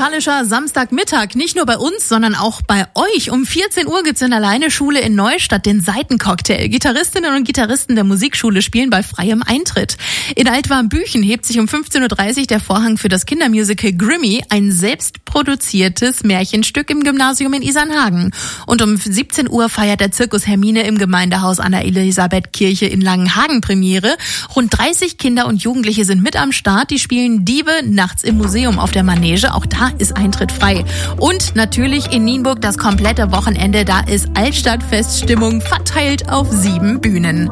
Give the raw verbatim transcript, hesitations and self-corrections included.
musikalischer Samstagmittag. Nicht nur bei uns, sondern auch bei euch. Um vierzehn Uhr gibt's in der Leineschule in Neustadt den Seitencocktail. Gitarristinnen und Gitarristen der Musikschule spielen bei freiem Eintritt. In Altwarmbüchen hebt sich um fünfzehn Uhr dreißig der Vorhang für das Kindermusical Grimmy, ein selbstproduziertes Märchenstück im Gymnasium in Isernhagen. Und um siebzehn Uhr feiert der Zirkus Hermine im Gemeindehaus an der Elisabethkirche in Langenhagen Premiere. Rund dreißig Kinder und Jugendliche sind mit am Start. Die spielen Diebe nachts im Museum auf der Manege. Auch da ist Eintritt frei. Und natürlich in Nienburg das komplette Wochenende. Da ist Altstadtfeststimmung verteilt auf sieben Bühnen.